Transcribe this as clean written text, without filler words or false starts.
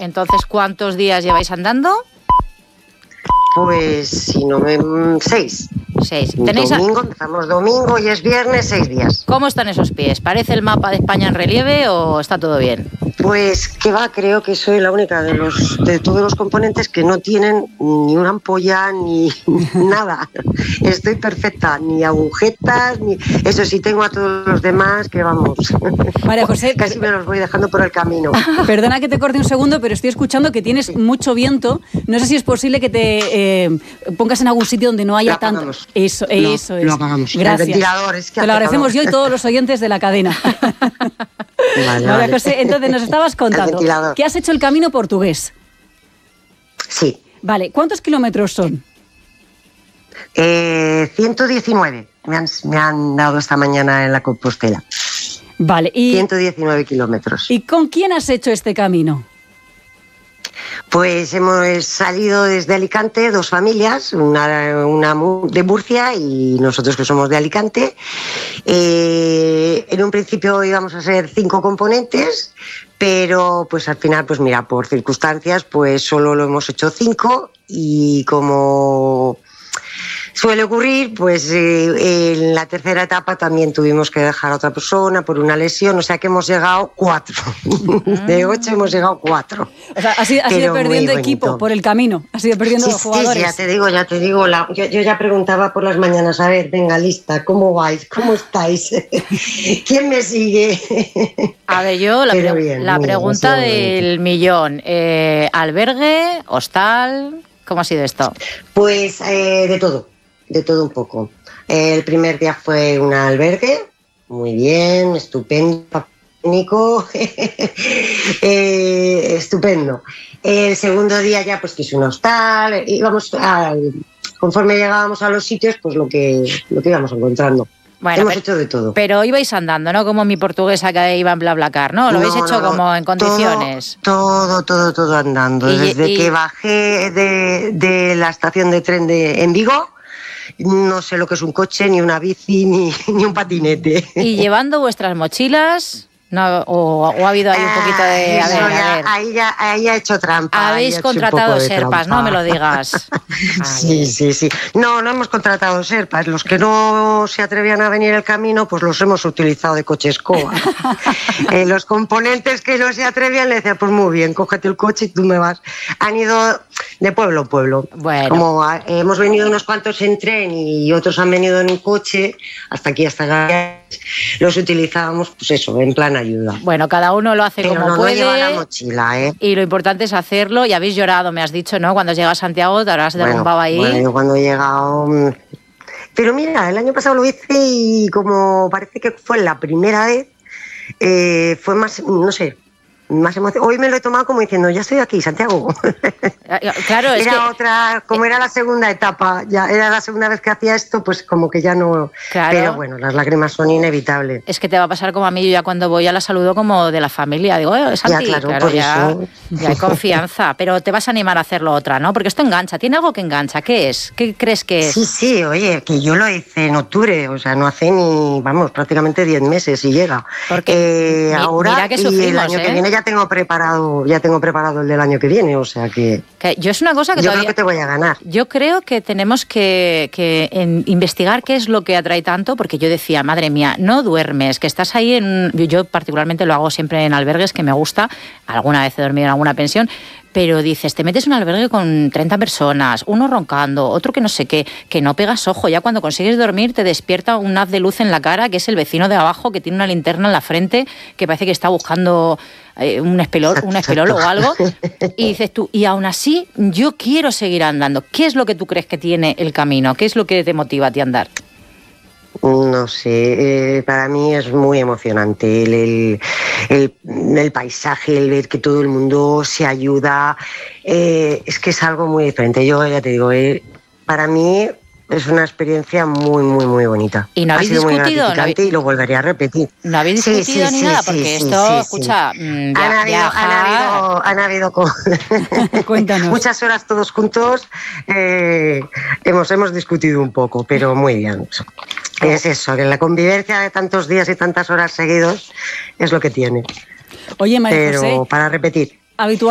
Entonces, ¿cuántos días lleváis andando? Pues, si no me... 6. 6. Empezamos domingo y es viernes, 6 días. ¿Cómo están esos pies? ¿Parece el mapa de España en relieve o está todo bien? Pues que va, creo que soy la única de todos los componentes que no tienen ni una ampolla ni nada. Estoy perfecta, ni agujetas, ni... Eso sí, tengo a todos los demás que vamos. María José, casi me los voy dejando por el camino. Perdona que te corte un segundo, pero estoy escuchando que tienes mucho viento. No sé si es posible que te pongas en algún sitio donde no haya tanto... Eso es. Lo apagamos. Gracias. El ventilador, es que te lo agradecemos yo y todos los oyentes de la cadena. María José, entonces nos estabas contando que has hecho el camino portugués. Sí. Vale, ¿cuántos kilómetros son? 119 me han dado esta mañana en la Compostela. Vale, y 119 kilómetros. ¿Y con quién has hecho este camino? Pues hemos salido desde Alicante, 2 familias, una de Murcia y nosotros que somos de Alicante. En un principio íbamos a ser 5 componentes, pero pues al final, pues mira, por circunstancias, pues solo lo hemos hecho 5 y como suele ocurrir, pues en la tercera etapa también tuvimos que dejar a otra persona por una lesión, o sea que hemos llegado 4. De 8 hemos llegado 4. O sea, has ido perdiendo equipo por el camino, has ido perdiendo jugadores. Sí, ya te digo. Yo ya preguntaba por las mañanas, a ver, venga, lista, ¿cómo vais? ¿Cómo estáis? ¿Quién me sigue? A ver, yo la pregunta del millón. ¿Albergue? ¿Hostal? ¿Cómo ha sido esto? Pues de todo un poco. El primer día fue un albergue, muy bien, estupendo, Nico, estupendo. El segundo día ya pues que es un hostal, conforme llegábamos a los sitios, pues lo que íbamos encontrando. Bueno, hemos hecho de todo. Pero ibais andando, ¿no? Como mi portuguesa que iba en BlaBlaCar, ¿no? ¿Lo habéis hecho como en condiciones? Todo andando. Desde que bajé de la estación de tren en Vigo, no sé lo que es un coche, ni una bici, ni un patinete. ¿Y llevando vuestras mochilas? No, o ha habido ahí un poquito de... A ver. Ahí ya he hecho trampa. Habéis contratado Sherpas, no me lo digas. Sí. No hemos contratado Sherpas. Los que no se atrevían a venir el camino, pues los hemos utilizado de coche escoba. Los componentes que no se atrevían le decían, pues muy bien, cógete el coche y tú me vas. Han ido de pueblo a pueblo. Bueno. Como hemos venido unos cuantos en tren y otros han venido en un coche, hasta Galias, los utilizábamos, pues eso, en plan ayuda. Bueno, cada uno lo hace como puede. No lleva la mochila, ¿eh? Y lo importante es hacerlo. Y habéis llorado, me has dicho, ¿no? Cuando llegas a Santiago te habrás derrumbado ahí. Bueno, yo cuando he llegado... Pero mira, el año pasado lo hice y como parece que fue la primera vez, fue más, no sé, más emoción. Hoy me lo he tomado como diciendo, ya estoy aquí, Santiago. Claro, es era otra, como era la segunda etapa, ya era la segunda vez que hacía esto, pues como que ya no. Claro. Pero bueno, las lágrimas son inevitables. Es que te va a pasar como a mí, yo ya cuando voy ya la saludo como de la familia, digo, Santi, ya, claro, por eso. Ya hay confianza, pero te vas a animar a hacerlo otra, ¿no? Porque esto engancha, tiene algo que engancha, ¿qué es? ¿Qué crees que es? Sí, oye, que yo lo hice en octubre, o sea, no hace ni, vamos, prácticamente 10 meses y llega. Porque ahora mira que sufrimos, y el año que viene ya tengo preparado el del año que viene, o sea que yo es una cosa que yo creo que te voy a ganar. Yo creo que tenemos que investigar qué es lo que atrae tanto, porque yo decía, madre mía, no duermes, que estás ahí yo particularmente lo hago siempre en albergues, que me gusta, alguna vez he dormido en alguna pensión, pero dices, te metes en un albergue con 30 personas, uno roncando, otro que no sé qué, que no pegas ojo, ya cuando consigues dormir te despierta un haz de luz en la cara, que es el vecino de abajo, que tiene una linterna en la frente, que parece que está buscando un espelol o algo, y dices tú, y aún así yo quiero seguir andando. ¿Qué es lo que tú crees que tiene el camino? ¿Qué es lo que te motiva a ti a andar? No sé, para mí es muy emocionante el paisaje, el ver que todo el mundo se ayuda, es que es algo muy diferente. Yo ya te digo, para mí es una experiencia muy, muy, muy bonita. ¿Y no habéis discutido? Muy gratificante y lo volvería a repetir. ¿No habéis discutido ni nada? Porque esto, escucha, han habido Cuéntanos. Muchas horas todos juntos, hemos discutido un poco, pero muy bien. Es eso, que la convivencia de tantos días y tantas horas seguidos es lo que tiene. Oye, María José, pero para repetir.